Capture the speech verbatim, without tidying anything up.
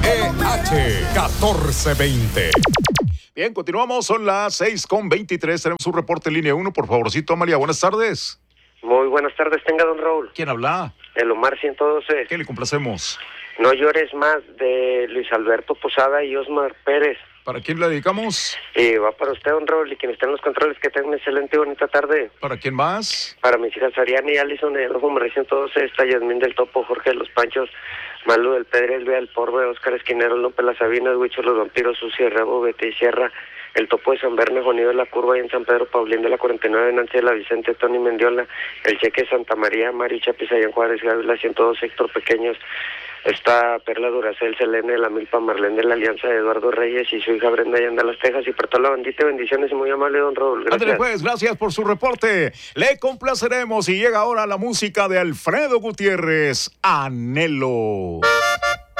E H catorce veinte. Bien, continuamos, son las seis con veintitrés, tenemos un reporte en línea uno, por favorcito, Amalia, buenas tardes. Muy buenas tardes, tenga don Raúl. ¿Quién habla? El Omar ciento doce. ¿Qué le complacemos? No llores más, de Luis Alberto Posada y Osmar Pérez. ¿Para quién le dedicamos? Y va para usted, don Raúl, y quien está en los controles, que tenga una excelente y bonita tarde. ¿Para quién más? Para mis hijas Ariana y Alison, de Omar ciento doce, está Yasmín del Topo, Jorge de los Panchos, Malu del Pedrel, Bea del Porbe, Óscar Esquinero, López Las Sabinas, Huicho los Vampiros, Sucia Rebo, Betty Sierra, el Topo de San Berne, Juanillo de la Curva y en San Pedro, Paulín de la cuarenta y nueve, Nancy de la Vicente, Tony Mendiola, el Cheque de Santa María, Mari Chapis, allá en Juárez, Gabriela ciento dos, Héctor Pequeños, está Perla Duracel, Selene de la Milpa, Marlene de la Alianza, de Eduardo Reyes y su hija Brenda allá en Dallas, Texas, y para toda la bandita, bendiciones y muy amable don Raúl. Gracias. Ándale pues, gracias por su reporte. Le complaceremos y llega ahora la música de Alfredo Gutiérrez, Anhelo.